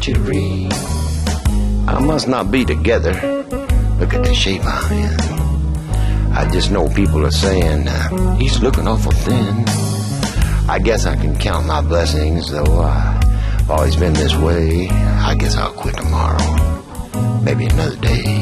century. I must not be together. Look at the shape I'm in. I just know people are saying, he's looking awful thin. I guess I can count my blessings, though I've always been this way. I guess I'll quit tomorrow. Maybe another day.